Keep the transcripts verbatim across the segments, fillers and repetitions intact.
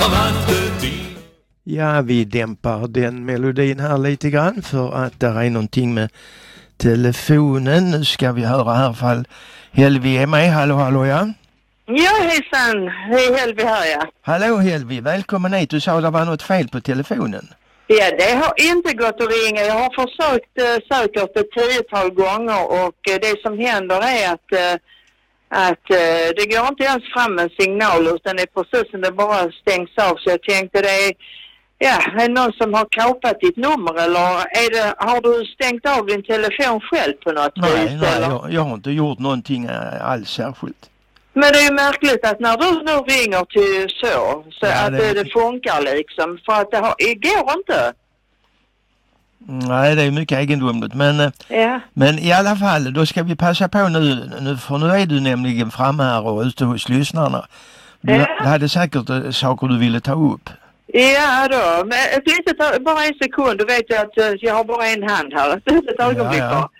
Ja, vi dämpar den melodin här lite grann för att det är någonting med telefonen. Nu ska vi höra här fall Helvi är med. Hallå, hallå, ja. Ja, hejsan. Hej Helvi här, ja. Hallå Helvi, välkommen hit. Du sa att det var något fel på telefonen. Ja, det har inte gått att ringa. Jag har försökt uh, söka upp ett tiotal gånger och uh, det som händer är att, uh, att uh, det går inte ens fram en signal utan det är precis som det bara stängs av. Så jag tänkte det är, ja, är det någon som har kapat ditt nummer eller är det, har du stängt av din telefon själv på något nej, vis? Nej, eller? jag, jag har inte gjort någonting uh, alls särskilt. Men det är ju märkligt att när du nu ringer till så, så ja, att det, det funkar liksom. För att det, har, det går inte. Nej, det är mycket egendomligt. Men, ja. men i alla fall, då ska vi passa på nu, nu. För nu är du nämligen framme här och ute hos lyssnarna. Du ja. hade säkert äh, saker du ville ta upp. Ja då, men ett litet, bara en sekund. Du vet ju att uh, jag har bara en hand här. Ett litet ögonblick ja, ja. bara.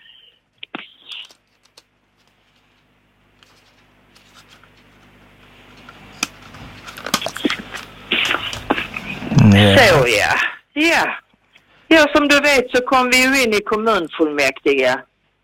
Ja. Så ja. Ja. Ja, som du vet så kom vi ju in i kommunfullmäktige.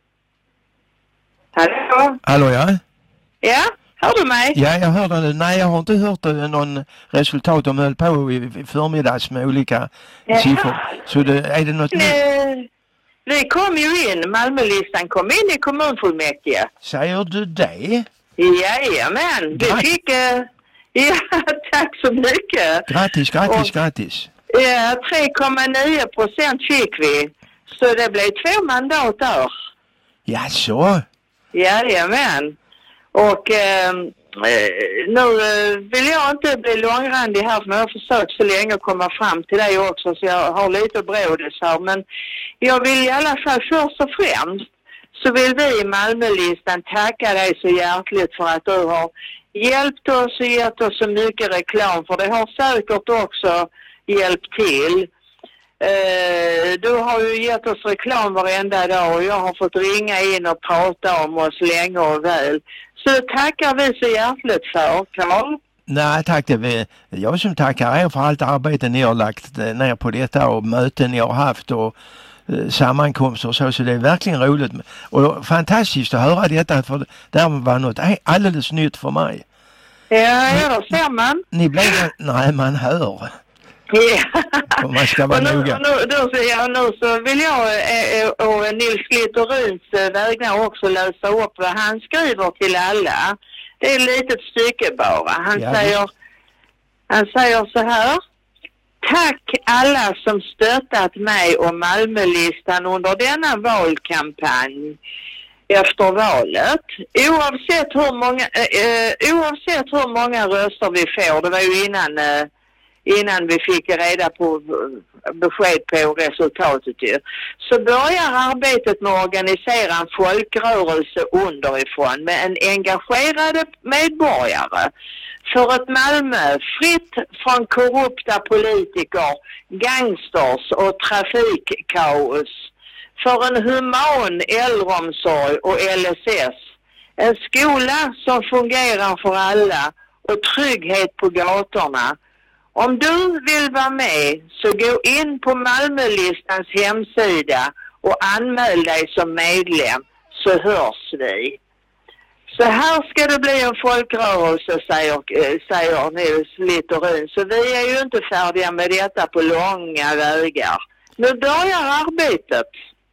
Hallå? Hallå, ja? Ja, hör du mig? Ja, jag hörde det. Nej, jag har inte hört någon resultat. De höll på i förmiddags med olika ja. siffror. Så det, är det något nytt? Vi kom ju in, Malmölistan kom in i kommunfullmäktige. Säger du det? Jajamän, vi Grat- fick... Uh, ja, tack så mycket. Grattis, grattis, och, grattis. Ja, tre komma nio procent fick vi. Så det blev två mandat där. Ja, så. Jajamän. Och eh, nu vill jag inte bli långrandig här för jag har försökt så länge att komma fram till dig också så jag har lite brådis här. Men jag vill i alla fall först och främst så vill vi i Malmölistan tacka dig så hjärtligt för att du har hjälpt oss och gett oss så mycket reklam för det har säkert också hjälpt till. Uh, du har ju gett oss reklam varenda dag och jag har fått ringa in och prata om oss länge och väl. Så tackar vi så hjärtligt för, Carl. Nej, tack. Det är jag som tackar er för allt arbete ni har lagt ner på detta och möten ni har haft och uh, sammankomster och så. Så det är verkligen roligt och fantastiskt att höra detta för det här var något alldeles nytt för mig. Ja, ja, då ser man. Ni blev, nej, man hör. Ja. Och man ska vara och nu, noga. Nu, då, ja, nu så vill jag och, och Nils Littoruns vägnar också läsa upp vad han skriver till alla. Det är ett litet stycke bara. Han, ja, säger, han säger så här. Tack alla som stöttat mig och Malmölistan under denna valkampanj efter valet. Oavsett hur många, eh, oavsett hur många röster vi får, det var ju innan... Eh, innan vi fick reda på besked på resultatet ju, så börjar arbetet med att organisera en folkrörelse underifrån med en engagerade medborgare för ett Malmö fritt från korrupta politiker, gangsters och trafikkaos, för en human äldreomsorg och L S S, en skola som fungerar för alla och trygghet på gatorna. Om du vill vara med så gå in på Malmölistans hemsida och anmäl dig som medlem så hörs vi. Så här ska det bli en folkrörelse, säger, säger Nils Littorin. Så vi är ju inte färdiga med detta på långa vägar. Nu börjar arbetet.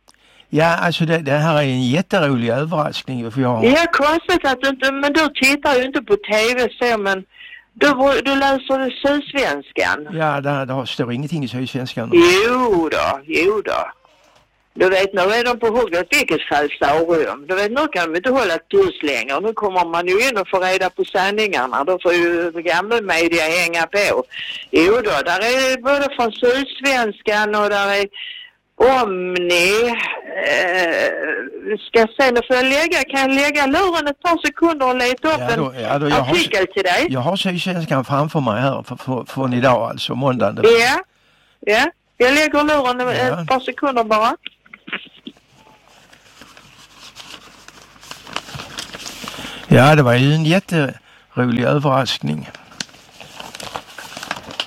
Ja, alltså det, det här är en jätterolig överraskning. För jag... Ja, konstigt att du inte, men du tittar ju inte på tv så, men du, du läser Sydsvenskan. Ja, där, där står ingenting i Sydsvenskan. Jo då, jo då. Du vet, nu är de på hugget vilket falsarium. Du vet, nu kan vi inte hålla tyst längre. Nu kommer man ju in och får reda på sanningarna. Då får ju gamla media hänga på. Jo då, där är både från Sydsvenskan och där är Omni. Eh, ska se, nu får jag lägga, kan jag lägga luren ett par sekunder och leta upp ja, då, en ja, då, artikel har, till dig? Jag har Sydsvenskan framför mig här för, för, från idag, alltså måndagen. Ja, ja. Jag lägger luren ja. ett par sekunder bara. Ja, det var ju en jätterolig överraskning.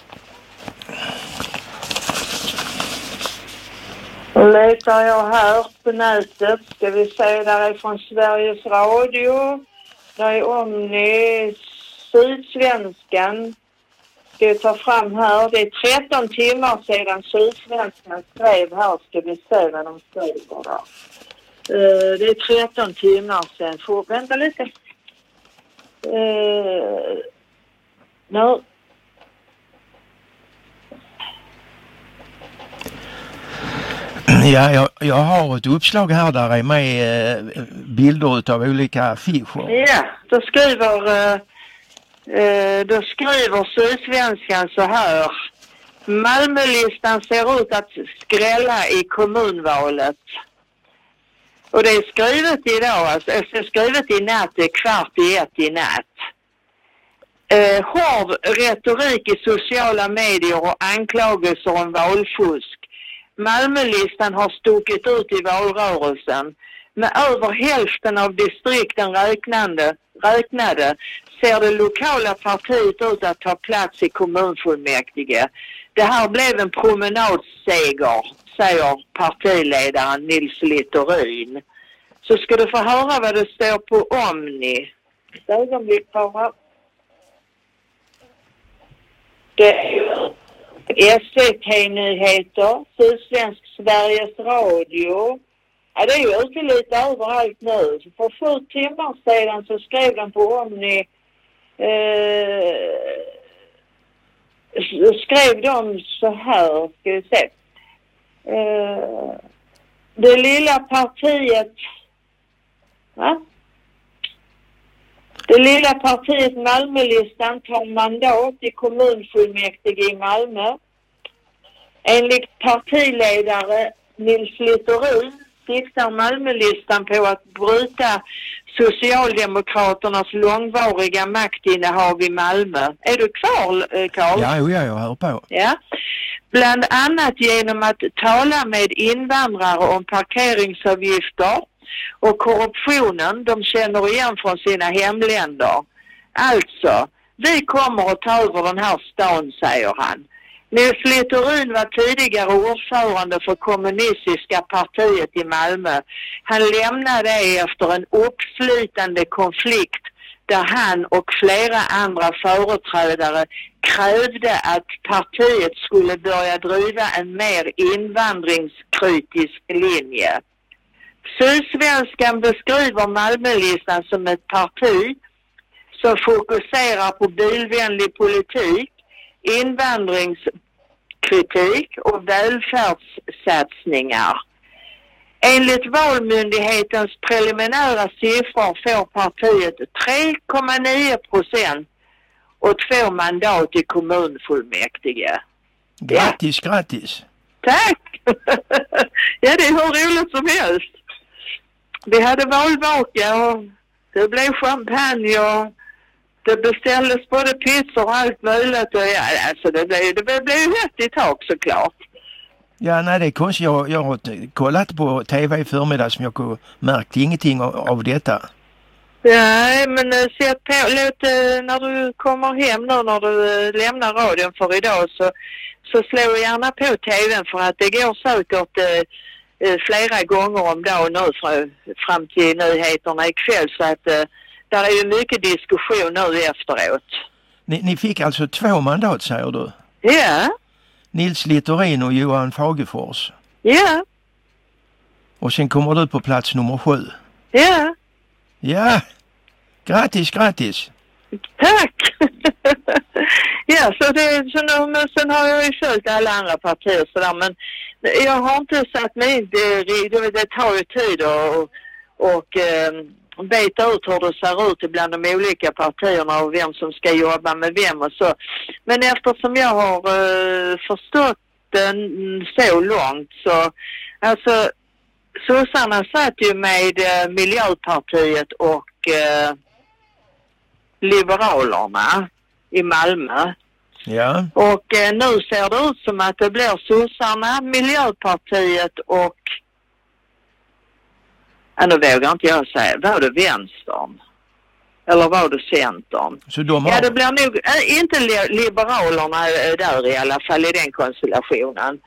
Och letar jag här på nätet. Ska vi se, där är från Sveriges Radio. Där är Omni, Sydsvenskan. Ska jag ta fram här. Det är tretton timmar sedan Sydsvenskan skrev här. Ska vi se vad de skriver där. Uh, det är tretton timmar sedan. Får vänta lite. Uh, no. Ja, jag, jag har ett uppslag här där är med eh, bilder av olika affischer. Ja, då skriver, eh, eh, då skriver Sydsvenskan så här. Malmölistan ser ut att skrälla i kommunvalet. Och det är skrivet idag, alltså det är skrivet i natt, det är kvart i ett i natt. Eh, hård retorik i sociala medier och anklagelser om valfusk. Malmölistan har stuckit ut i valrörelsen. Med över hälften av distrikten räknande, räknade ser det lokala partiet ut att ta plats i kommunfullmäktige. Det här blev en promenadseger, säger partiledaren Nils Littorin. Så ska du få höra vad det står på Omni. Ett ögonblick bara. Det är S V T-nyheter, Sydsvensk Sveriges Radio. Ja, det är ju ute lite överallt nu. För sju timmar sedan så skrev de på Omni, eh, skrev de så här, ska vi se. Eh, det lilla partiet, va? Det lilla partiet Malmölistan tar mandat i kommunfullmäktige i Malmö. Enligt partiledare Nils Littorin siktar Malmölistan på att bryta Socialdemokraternas långvariga maktinnehav i Malmö. Är du kvar, Carl? Ja, ja, jag hör på. Ja. Bland annat genom att tala med invandrare om parkeringsavgifter och korruptionen de känner igen från sina hemländer. Alltså, vi kommer att ta över den här stan, säger han. Nils Littorin var tidigare ordförande för kommunistiska partiet i Malmö. Han lämnade efter en uppslitande konflikt där han och flera andra företrädare krävde att partiet skulle börja driva en mer invandringskritisk linje. Sydsvenskan beskriver Malmölistan som ett parti som fokuserar på bilvänlig politik, invandringskritik och välfärdssatsningar. Enligt Valmyndighetens preliminära siffror får partiet tre komma nio procent och två mandat i kommunfullmäktige. Grattis, ja. Grattis. Tack! Ja, det är hur roligt som helst. Vi hade valvaka och det blev champagne och det beställdes både pizza och allt möjligt. Och ja, alltså det blev, det blev rätt i tak såklart. Ja, nej, det är konstigt. Jag, jag har kollat på tv i förmiddag som jag märkte ingenting av, av detta. Nej, men sätt på, låt, när du kommer hem nu, när du lämnar radion för idag så, så slå gärna på tvn för att det går säkert eh, flera gånger om dagen nu fram, fram till nyheterna ikväll så att eh, där är ju mycket diskussion nu efteråt. Ni, ni fick alltså två mandat, säger du? Ja. Nils Littorin och Johan Fagefors. Ja. Och sen kommer du på plats nummer sju. Ja. Ja. Grattis, grattis. Tack. Ja, så det så nu, men sen har jag ju följt alla andra partier så där, men jag har inte satt mig in, det, det, det tar ju tid och, och eh, veta ut hur det ser ut bland de olika partierna och vem som ska jobba med vem och så. Men eftersom jag har eh, förstått den så långt så, alltså sossarna satt ju med eh, Miljöpartiet och eh, Liberalerna i Malmö. Ja. Och eh, nu ser det ut som att det blir sossarna, Miljöpartiet och ja, nu vågar inte jag säga, var det vänstern? Eller var det centern? Så de har... Ja, det blir nog äh, inte li- Liberalerna där i alla fall i den konstellationen.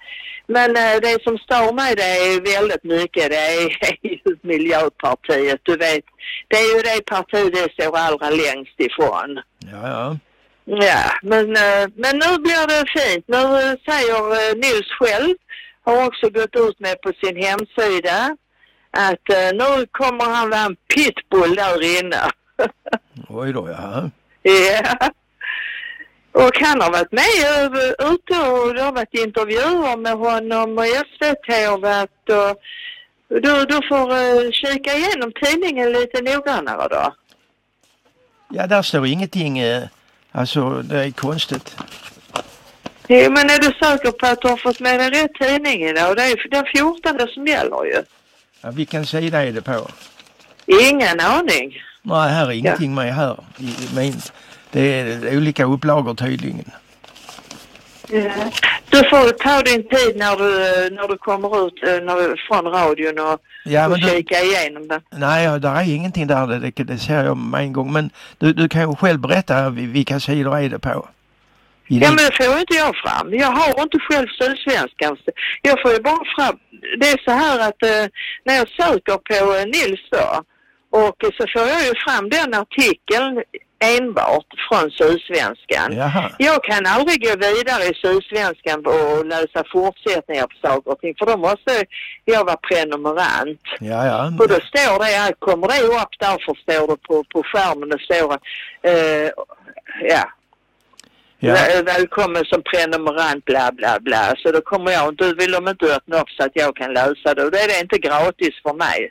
Men eh, det som står mig det är väldigt mycket, det är, är ju Miljöpartiet. Du vet, det är ju det parti det står allra längst ifrån. Ja, ja. Ja, men, eh, men nu blir det fint. Nu eh, säger eh, Nils själv, har också gått ut med på sin hemsida, att eh, nu kommer han vara en pitbull där inne. Oj då, ja. Ja. Och han har varit med uh, ute och det har varit intervjuer med honom och S V T har varit och du, du får uh, kika igenom tidningen lite noggrannare då. Ja, där står ingenting, eh, alltså det är konstigt. Ja, men är du säker på att du har fått med den rätt tidning idag? Det är den fjortonde som gäller ju. Ja, vilken sida är det på? Ingen aning. Nej, här är ingenting ja. med här. I, min, det är olika upplagor tydligen. Ja. Du får ta din tid när du, när du kommer ut när du, från radion och, ja, och kika du, igenom det. Nej, ja, det är ingenting där. Det, det ser jag med en gång. Men du, du kan ju själv berätta vilka sidor är det på. I ja, men det får inte jag fram. Jag har inte själv Sydsvenskan. Jag får ju bara fram. Det är så här att eh, när jag söker på eh, Nils då, och så får jag ju fram den artikeln enbart från Sydsvenskan. Jaha. Jag kan aldrig gå vidare i Sydsvenskan och läsa fortsättningar på saker och ting, för då måste jag vara prenumerant. Ja, ja. Och då står det, kommer det upp där, förstår du, på, på skärmen, det står eh, ja. Ja. Välkommen som prenumerant, bla bla bla. Så då kommer jag inte, vill de inte öppna upp så att jag kan läsa det. Och det är det inte gratis för mig.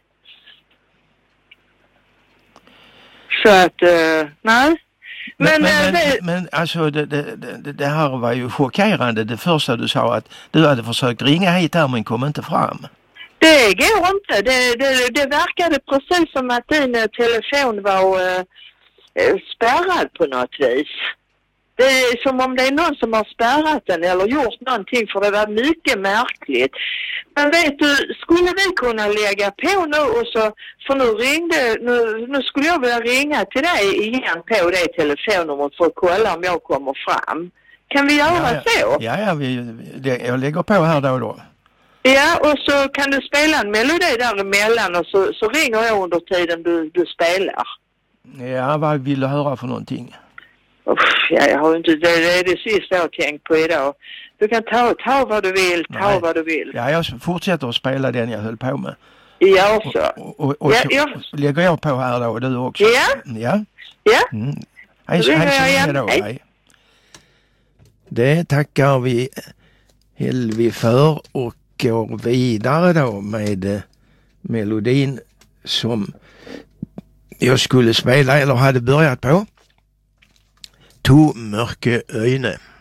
Så att, uh, nej. Men, men, men, men, det, men alltså det, det, det, det här var ju chockerande. Det första du sa att du hade försökt ringa hit här men kom inte fram. Det går inte. Det, det, det verkade precis som att din telefon var uh, spärrad på något vis. Det är som om det är någon som har spärrat den eller gjort någonting, för det var mycket märkligt. Men vet du, skulle vi kunna lägga på nu och så, för nu ringde, nu, nu skulle jag vilja ringa till dig igen på det telefonnumret för att kolla om jag kommer fram. Kan vi göra ja, ja. så? Ja, ja, vi, det, jag lägger på här då och då. Ja, och så kan du spela en melodi däremellan och så, så ringer jag under tiden du, du spelar. Ja, vad vill du höra för någonting? Uff, ja, jag har inte, det, det är det sista jag har tänkt på idag. Du kan ta, ta vad du vill, ta Nej. vad du vill. Ja, jag fortsätter att spela den jag höll på med. Ja, också. Och, och, och, ja, ja. Så lägger jag på här då och du också. Ja. Ja. Ja. Mm. Hej så länge då. Hej. Det tackar vi Helvi för och går vidare då med eh, melodin som jag skulle spela eller hade börjat på. To mørke øyne.